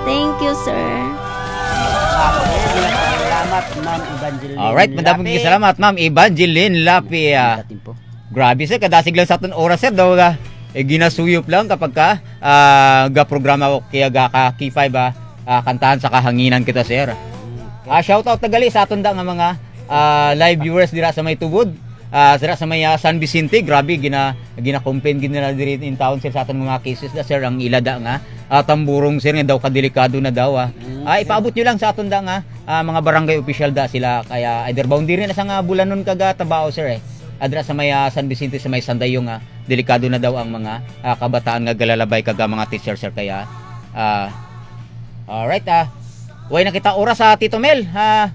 Thank you, sir. Salamat, Ma'am Evangeline. Alright, madaming salamat, Ma'am Evangeline Lapi. Grabe sir, kadasig lang sa aton oras sir daw ga. Ginasuyop lang kapag ka ga programa ko kaya ga ka K5 kantahan sa kahanginan kita sir. Shout out tagali sa aton da nga mga live viewers dira sa may tubod. Sira sa may San Vicente, grabe gina-campaign gina diri in town sir sa aton mga cases da sir ang ilada nga tamburong sir nga daw kadelikado na daw. Ipaabot nyo lang sa aton da nga mga barangay official da sila kaya either boundary na sa nga bulanon kaga tabao sir adra sa may San Vicente sa may Sandayong delikado na daw ang mga kabataan nga galalabay kaga mga teacher sir kaya alright way na kita oras sa Tito Mel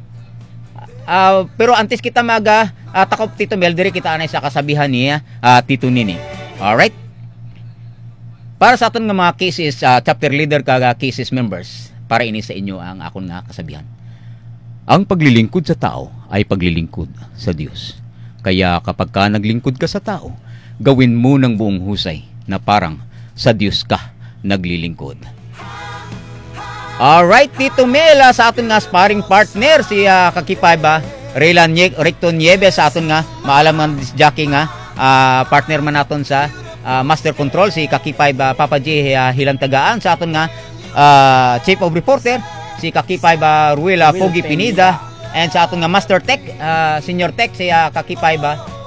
pero antes kita takop Tito Mel diri kita anay sa kasabihan ni Tito Nini. Alright, para sa aton nga mga cases chapter leader kaga cases members para ini sa inyo ang akon nga kasabihan. Ang paglilingkod sa tao ay paglilingkod sa Diyos. Kaya kapag ka naglingkod ka sa tao, gawin mo ng buong husay na parang sa Diyos ka naglilingkod. Alright, Tito Mel, sa aton nga sparring partner si Kakipay Raylan Recto Nieves sa aton nga maalam nga jockey nga partner man naton sa Master Control si Kakipay Papa J Hilantagaan sa aton nga Chief of Reporter si Kakipay Ruela Pogi Pinida and sa aton nga Master Tech Senior Tech si Kakipay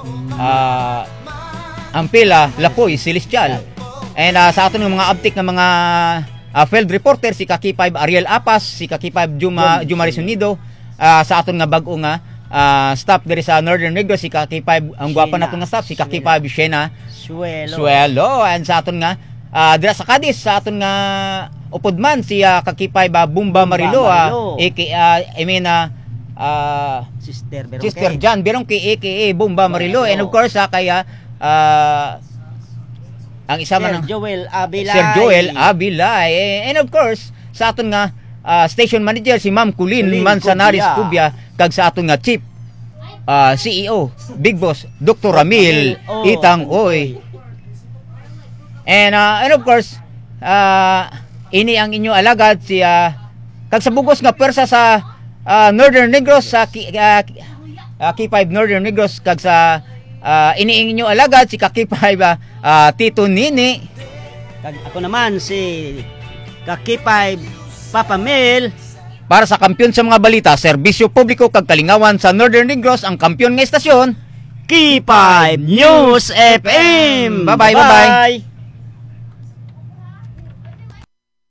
Ampela Lapoy Celestial and sa aton nga mga uptick nga mga field reporter si Kakipay Ariel Apas si Kakipay Jumari Sunido sa aton nga bag-o nga staff diri sa Northern Negros si Kakipay ang gwapa naton nga staff si Kakipay Shena Suelo and sa aton nga dira sa Cadiz sa aton nga upodman si Kakipay Bumba Marilo Sister Jan Berongke aka Bumba Marilo and of course kaya ang isa man Sir Joel Abilay and of course sa aton nga station manager si Ma'am Kulin Manzanares Cubia kag sa aton nga chief CEO Big Boss Dr. Ramil Itang Oy and of course ini ang inyo alagad si kag sa bugos nga pwersa sa Northern Negros sa K5 Northern Negros kag sa ini ang inyo alagad si K5 Tito Nini kag ako naman si K5 Papa Mel. Para sa kampiyon sa mga balita, serbisyo publiko kag kalingawan sa Northern Negros ang kampiyon nga estasyon K5 News FM. Bye-bye.